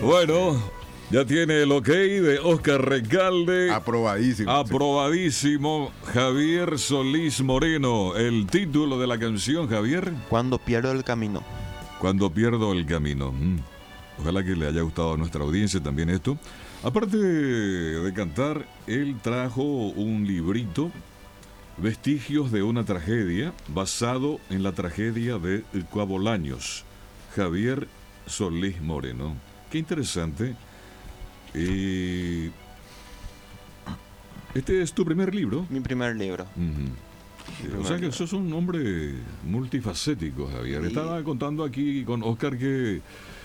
Bueno, ya tiene el ok de Oscar Recalde. Aprobadísimo. Aprobadísimo. Javier Solís Moreno. El título de la canción, Javier. Cuando pierdo el camino. Cuando pierdo el camino. Ojalá que le haya gustado a nuestra audiencia también esto. Aparte de cantar, él trajo un librito, Vestigios de una tragedia, basado en la tragedia de Cuabolaños. Javier Solís Moreno. Qué interesante. Este es tu primer libro. Mi primer libro. O sea que sos un hombre multifacético, Javier. Sí. Estaba contando aquí con Oscar que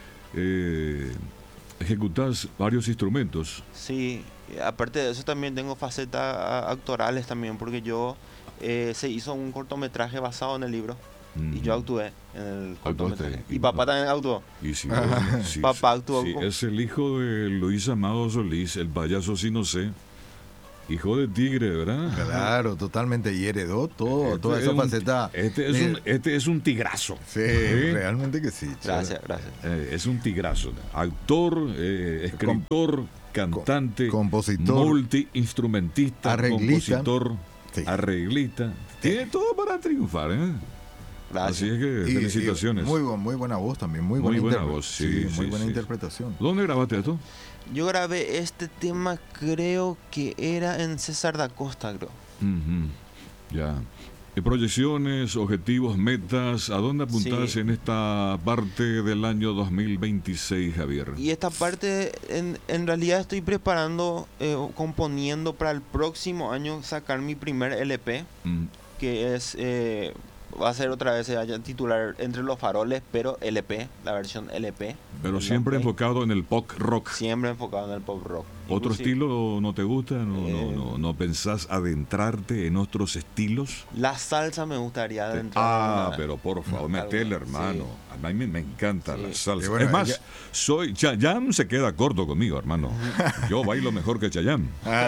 ejecutás varios instrumentos. Sí, aparte de eso también tengo facetas actorales también, porque yo se hizo un cortometraje basado en el libro y yo actué en el cortometraje. Actuaste. Y papá también actuó. Y si Papá actuó. Sí, es el hijo de Luis Amado Solís, el payaso sí no sé. Hijo de tigre, ¿verdad? Claro, totalmente. Y heredó toda esa faceta. Este es un tigrazo. Sí, realmente que sí. Gracias, gracias. Es un tigrazo. Actor, escritor, cantante, compositor, multiinstrumentista, arreglista, compositor, sí. arreglista. Tiene todo para triunfar, ¿eh? Gracias. Así es que felicitaciones. Muy buena voz también, muy buena voz, sí, muy buena sí. interpretación. ¿Dónde grabaste esto? Yo grabé este tema, creo que era en César da Costa, creo. Ya. Proyecciones, objetivos, metas, ¿a dónde apuntás en esta parte del año 2026, Javier? Y esta parte, en realidad estoy preparando, componiendo para el próximo año sacar mi primer LP, que es, va a ser otra vez, se va a titular Entre los Faroles, pero LP, la versión LP. Pero siempre enfocado en el pop rock. Siempre enfocado en el pop rock. ¿Otro Inclusive, estilo no te gusta? ¿No pensás adentrarte en otros estilos? La salsa me gustaría adentrar. Pero por favor, metele, hermano. Sí. A mí me encanta la salsa. Bueno, es más, Chayanne se queda corto conmigo, hermano. Yo bailo mejor que Chayanne.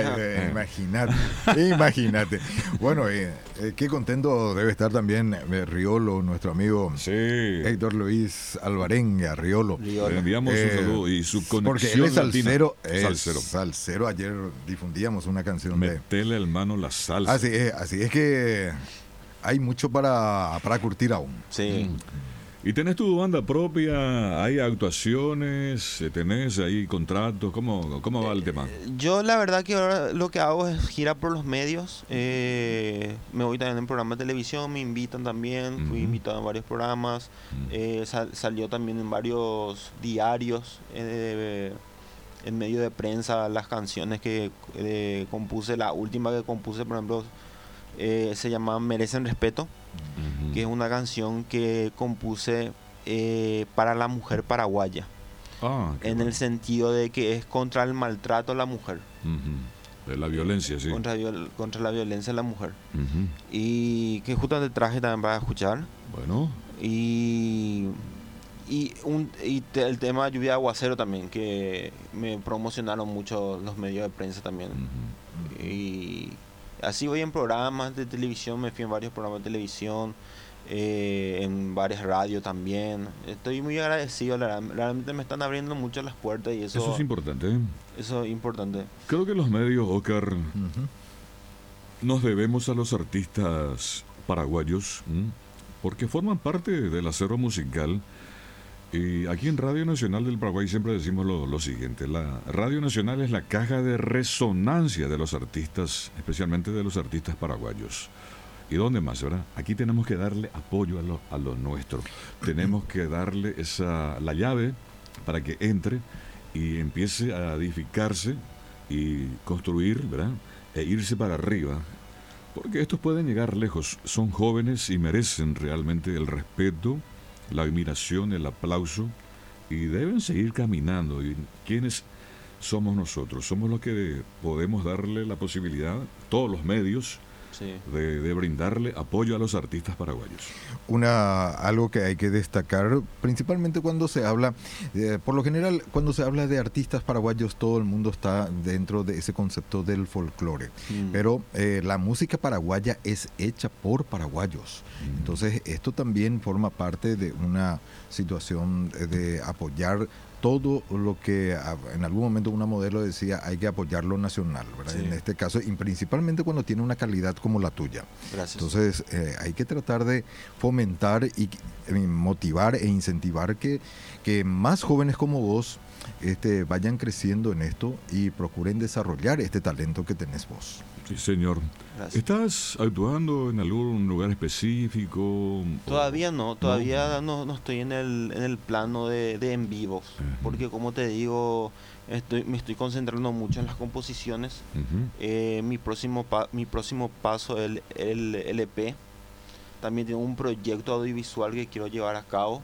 Imagínate. Bueno, qué contento debe estar también Riolo, nuestro amigo Héctor Luis Alvarenga, Riolo. Le enviamos un saludo y su conexión porque él es salsero. Salsero. Salsero. Ayer difundíamos una canción Metele, hermano, la salsa. Así es que hay mucho para curtir aún. Sí. ¿Y tenés tu banda propia? ¿Hay actuaciones? ¿Tenés ahí contratos? ¿Cómo va el tema? Yo la verdad que ahora lo que hago es girar por los medios. Me voy también en programas de televisión, me invitan también. Fui invitado en varios programas. Salió también en varios diarios, en medio de prensa, las canciones que compuse. La última que compuse, por ejemplo, se llama Merecen Respeto, que es una canción que compuse para la mujer paraguaya, en el sentido de que es contra el maltrato a la mujer, de la violencia, sí, contra la violencia a la mujer, y que justamente traje también para escuchar. Bueno, y el tema Lluvia de Aguacero también, que me promocionaron mucho los medios de prensa también. Y así voy en programas de televisión, me fui en varios programas de televisión, en varias radios también. Estoy muy agradecido, realmente me están abriendo mucho las puertas y eso es importante. Eso es importante. Creo que los medios, Oscar, nos debemos a los artistas paraguayos, porque forman parte del acervo musical. Y aquí en Radio Nacional del Paraguay siempre decimos lo siguiente: la Radio Nacional es la caja de resonancia de los artistas, especialmente de los artistas paraguayos. ¿Y dónde más, verdad? Aquí tenemos que darle apoyo a lo nuestro. Tenemos que darle la llave para que entre y empiece a edificarse y construir, ¿verdad? E irse para arriba. Porque estos pueden llegar lejos. Son jóvenes y merecen realmente el respeto, la admiración, el aplauso, y deben seguir caminando. ¿Y quiénes somos nosotros? Somos los que podemos darle la posibilidad, todos los medios, de brindarle apoyo a los artistas paraguayos. Algo que hay que destacar, principalmente cuando se habla, por lo general, cuando se habla de artistas paraguayos, todo el mundo está dentro de ese concepto del folclore. Pero la música paraguaya es hecha por paraguayos. Entonces, esto también forma parte de una situación de apoyar todo lo que en algún momento una modelo decía, hay que apoyar lo nacional, ¿verdad? En este caso, y principalmente cuando tiene una calidad como la tuya. Gracias. Entonces, hay que tratar de fomentar y motivar e incentivar que más jóvenes como vos vayan creciendo en esto y procuren desarrollar este talento que tenés vos. Sí, señor. Gracias. ¿Estás actuando en algún lugar específico? Todavía no estoy en el plano de en vivos, porque como te digo, me estoy concentrando mucho en las composiciones. Mi próximo paso, el LP, también tengo un proyecto audiovisual que quiero llevar a cabo.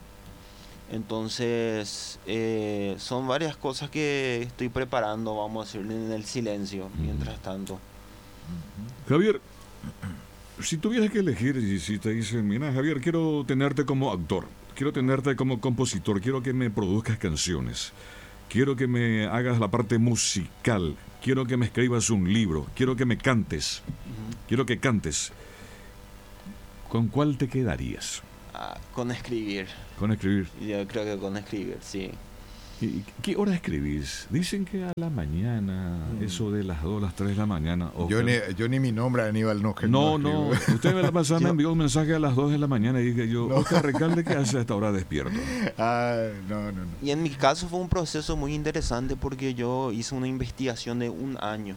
Entonces, son varias cosas que estoy preparando, vamos a decir, en el silencio, mientras tanto. Javier, si tuvieras que elegir, y si te dicen, mira Javier, quiero tenerte como actor, quiero tenerte como compositor, quiero que me produzcas canciones, quiero que me hagas la parte musical, quiero que me escribas un libro, quiero que me cantes, quiero que cantes, ¿con cuál te quedarías? Con escribir. Con escribir. Yo creo que con escribir, sí. ¿Y qué hora escribís? Dicen que a la mañana, eso de las 2, las 3 de la mañana. Yo ni mi nombre, Aníbal, no. No. Usted la pasada me envió un mensaje a las 2 de la mañana y dije yo, Oscar Recalde, ¿qué hace a esta hora despierto? No. Y en mi caso fue un proceso muy interesante porque yo hice una investigación de 1 año.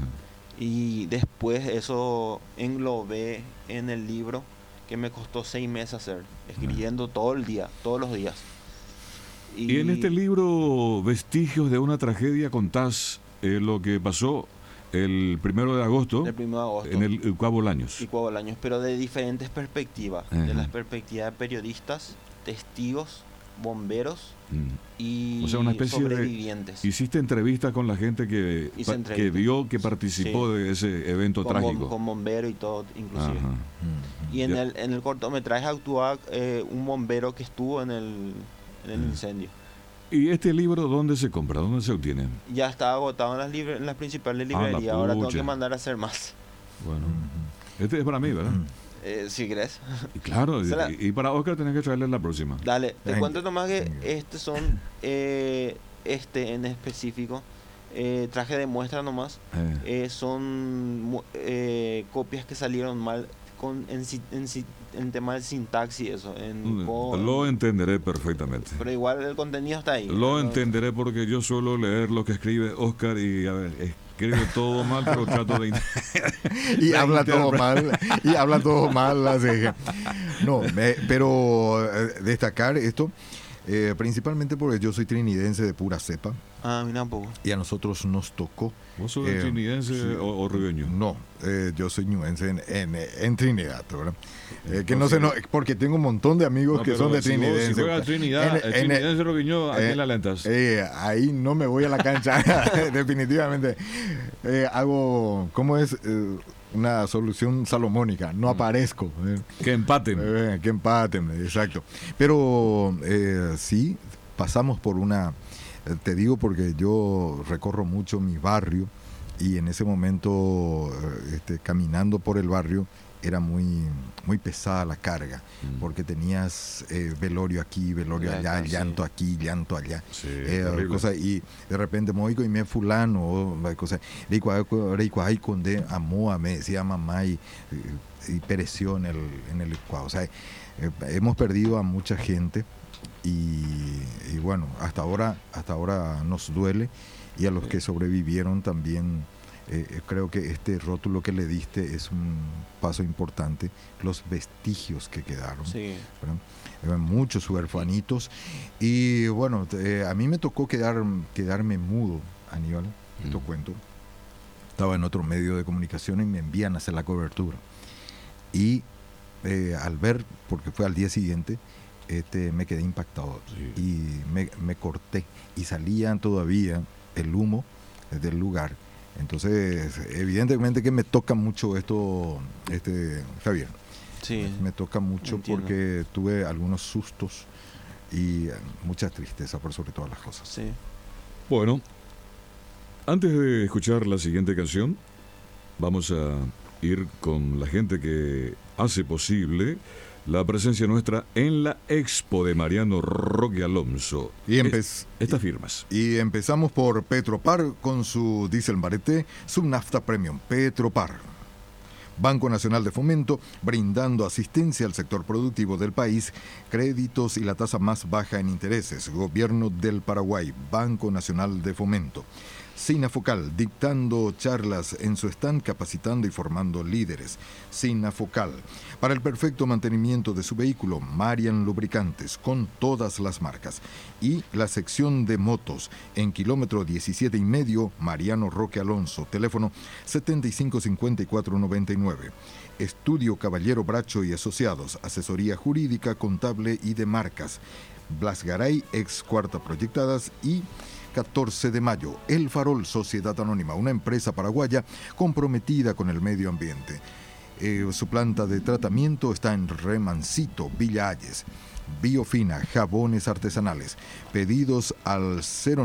Y después eso englobé en el libro que me costó 6 meses hacer, escribiendo todo el día, todos los días. Y en este libro, Vestigios de una tragedia, contás lo que pasó el 1 de agosto, en el Cabo Bolaños. Y Cabo Bolaños, pero de diferentes perspectivas. De las perspectivas de periodistas, testigos, bomberos y o sea, una especie sobrevivientes. Hiciste entrevistas con la gente que vio, que participó de ese evento trágico. Con bombero y todo, inclusive. Y en el cortometraje actúa un bombero que estuvo en el incendio. ¿Y este libro dónde se compra? ¿Dónde se obtiene? Ya está agotado en las principales librerías. Ahora tengo que mandar a hacer más. Bueno, este es para mí, ¿verdad? Si querés. Claro, y para Oscar tenés que traerle la próxima. Dale, te cuento nomás que estos son, en específico, traje de muestra nomás, son copias que salieron mal en tema de sintaxis, eso. Lo entenderé perfectamente. Pero igual el contenido está ahí. Lo entenderé porque yo suelo leer lo que escribe Oscar y escribe todo mal, pero trato de... y habla todo mal. Así que, pero destacar esto, principalmente porque yo soy trinidense de pura cepa. Mira un poco. Y a nosotros nos tocó. ¿Vos sos trinidense o ribeño? No, yo soy ñuense en Trinidad, ¿verdad? Que no sé, porque tengo un montón de amigos que son de Trinidad. Si juega Trinidad, Trinidense Robiño, ¿a quién la alentas? Ahí no me voy a la cancha, definitivamente. Hago, ¿cómo es? Una solución salomónica, no aparezco. Que empaten. Que empaten, exacto. Pero sí, pasamos por una... Te digo porque yo recorro mucho mi barrio y en ese momento, caminando por el barrio, era muy pesada la carga, porque tenías velorio aquí, velorio allá, llanto aquí, llanto allá, cosas, y de repente moico y me fulano, cosas, reicuay conde amoa, me decía mamá y pereció en el licuado. O sea, hemos perdido a mucha gente y bueno, hasta ahora nos duele, y a los que sobrevivieron también. Creo que este rótulo que le diste es un paso importante, los vestigios que quedaron, muchos huerfanitos, y bueno, a mí me tocó quedarme mudo, Aníbal, te cuento. Estaba en otro medio de comunicación y me envían a hacer la cobertura, y al ver, porque fue al día siguiente, me quedé impactado, y me corté, y salían todavía el humo del lugar. Entonces, evidentemente que me toca mucho esto, Javier. Sí, Me toca mucho entiendo. porque tuve algunos sustos y mucha tristeza por sobre todas las cosas. Sí. Bueno, antes de escuchar la siguiente canción, vamos a ir con la gente que hace posible la presencia nuestra en la Expo de Mariano Roque Alonso. Y Estas firmas. Y empezamos por Petropar con su Diesel Marete Subnafta Premium. Petropar, Banco Nacional de Fomento, brindando asistencia al sector productivo del país, créditos y la tasa más baja en intereses. Gobierno del Paraguay, Banco Nacional de Fomento. Sinafocal, dictando charlas en su stand, capacitando y formando líderes. Sinafocal, para el perfecto mantenimiento de su vehículo, Marian Lubricantes, con todas las marcas. Y la sección de motos, en kilómetro 17,5, Mariano Roque Alonso, teléfono 755499. Estudio Caballero Bracho y Asociados, asesoría jurídica, contable y de marcas. Blas Garay, ex Cuarta Proyectadas y 14 de mayo, El Farol, Sociedad Anónima, una empresa paraguaya comprometida con el medio ambiente. Su planta de tratamiento está en Remancito, Villa Ayes. Biofina, jabones artesanales. Pedidos al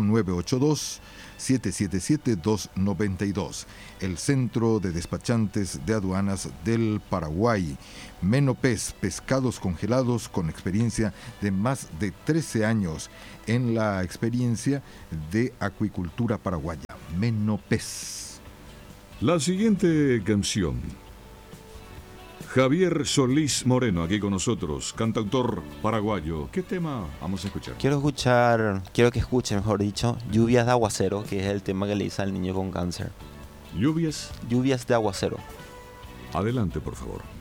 0982-777-292. El Centro de Despachantes de Aduanas del Paraguay. Menopez, pescados congelados con experiencia de más de 13 años en la experiencia de acuicultura paraguaya. Menopez. La siguiente canción. Javier Solís Moreno, aquí con nosotros, cantautor paraguayo. ¿Qué tema vamos a escuchar? Quiero que escuchen, mejor dicho, Lluvias de Aguacero, que es el tema que le hice al niño con cáncer. Lluvias. Lluvias de Aguacero. Adelante, por favor.